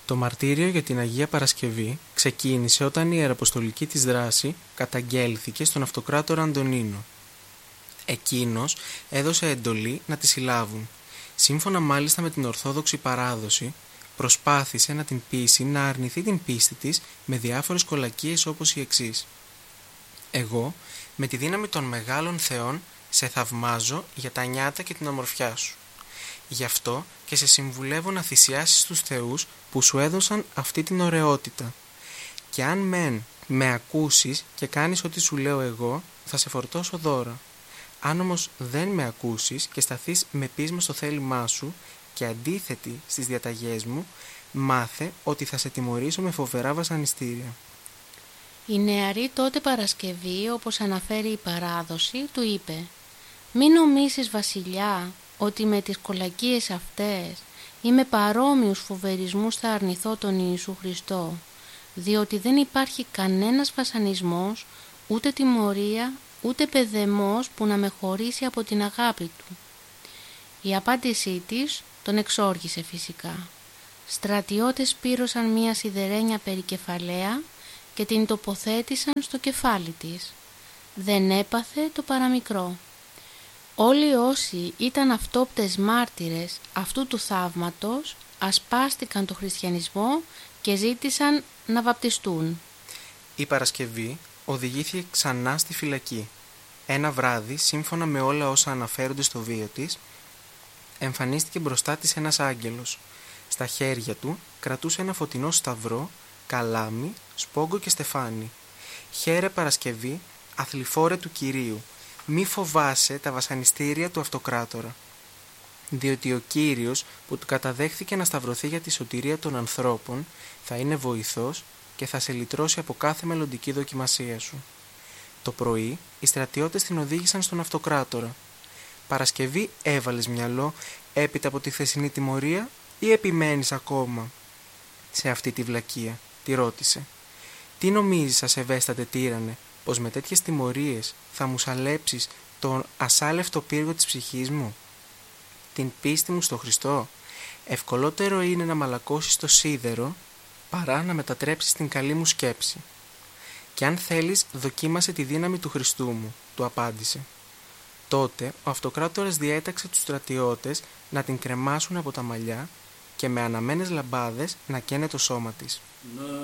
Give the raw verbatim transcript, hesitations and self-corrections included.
Το μαρτύριο για την Αγία Παρασκευή ξεκίνησε όταν η ιεραποστολική της δράση καταγγέλθηκε στον αυτοκράτορα Αντωνίνο. Εκείνος έδωσε εντολή να τη συλλάβουν. Σύμφωνα μάλιστα με την Ορθόδοξη παράδοση, προσπάθησε να την πείσει να αρνηθεί την πίστη της με διάφορες κολακίες όπως η εξής: «Εγώ, με τη δύναμη των μεγάλων θεών, σε θαυμάζω για τα νιάτα και την ομορφιά σου. Γι' αυτό και σε συμβουλεύω να θυσιάσεις τους θεούς που σου έδωσαν αυτή την ωραιότητα. Και αν μεν με ακούσεις και κάνεις ό,τι σου λέω εγώ, θα σε φορτώσω δώρα. Αν όμως δεν με ακούσεις και σταθείς με πείσμα στο θέλημά σου και αντίθετη στις διαταγές μου, μάθε ότι θα σε τιμωρήσω με φοβερά βασανιστήρια». Η νεαρή τότε Παρασκευή, όπως αναφέρει η παράδοση, του είπε: «Μην νομίσεις, βασιλιά, ότι με τις κολακίες αυτές ή με παρόμοιους φοβερισμούς θα αρνηθώ τον Ιησού Χριστό, διότι δεν υπάρχει κανένας βασανισμός, ούτε τιμωρία, ούτε παιδεμός που να με χωρίσει από την αγάπη του». Η απάντησή της τον εξόργησε φυσικά. Στρατιώτες πήρωσαν μία σιδερένια περικεφαλαία και την τοποθέτησαν στο κεφάλι της. Δεν έπαθε το παραμικρό. Όλοι όσοι ήταν αυτόπτες μάρτυρες αυτού του θαύματος ασπάστηκαν το χριστιανισμό και ζήτησαν να βαπτιστούν. Η Παρασκευή οδηγήθηκε ξανά στη φυλακή. Ένα βράδυ, σύμφωνα με όλα όσα αναφέρονται στο βίο της, εμφανίστηκε μπροστά της ένας άγγελος. Στα χέρια του κρατούσε ένα φωτεινό σταυρό, καλάμι, σπόγκο και στεφάνι. «Χαίρε Παρασκευή, αθληφόρε του Κυρίου, μη φοβάσαι τα βασανιστήρια του αυτοκράτορα, διότι ο Κύριος που του καταδέχθηκε να σταυρωθεί για τη σωτηρία των ανθρώπων θα είναι βοηθός και θα σε λυτρώσει από κάθε μελλοντική δοκιμασία σου». Το πρωί οι στρατιώτες την οδήγησαν στον αυτοκράτορα. «Παρασκευή, έβαλες μυαλό έπειτα από τη χθεσινή τιμωρία ή επιμένεις ακόμα σε αυτή τη βλακεία?» τη ρώτησε. «Τι νομίζεις, ασεβέστατε τύρανε, πως με τέτοιες τιμωρίες θα μου σαλέψεις τον ασάλευτο πύργο της ψυχής μου, την πίστη μου στο Χριστό? Ευκολότερο είναι να μαλακώσεις το σίδερο παρά να μετατρέψεις την καλή μου σκέψη. Και αν θέλεις, δοκίμασε τη δύναμη του Χριστού μου», του απάντησε. Τότε ο αυτοκράτορας διέταξε τους στρατιώτες να την κρεμάσουν από τα μαλλιά και με αναμένες λαμπάδες να καίνε το σώμα της.